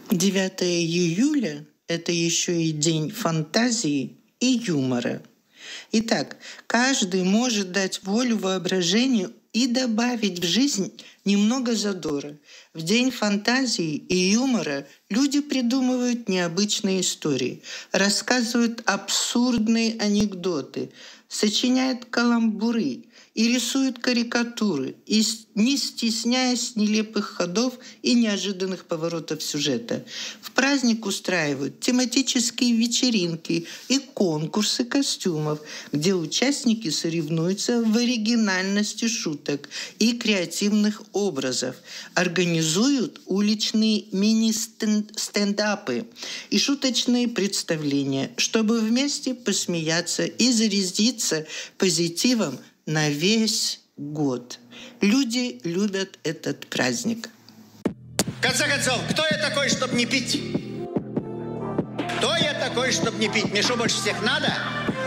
9 июля– это еще и день фантазии и юмора. Итак, каждый может дать волю воображению и добавить в жизнь немного задора. В день фантазии и юмора люди придумывают необычные истории, рассказывают абсурдные анекдоты, сочиняют каламбуры и рисуют карикатуры, не стесняясь нелепых ходов и неожиданных поворотов сюжета. В праздник устраивают тематические вечеринки и конкурсы костюмов, где участники соревнуются в оригинальности шуток и креативных образов, организуют уличные мини-стендапы и шуточные представления, чтобы вместе посмеяться и зарядиться позитивом на весь год. Люди любят этот праздник. В конце концов, кто я такой, чтобы не пить? Кто я такой, чтобы не пить? Мне что, больше всех надо?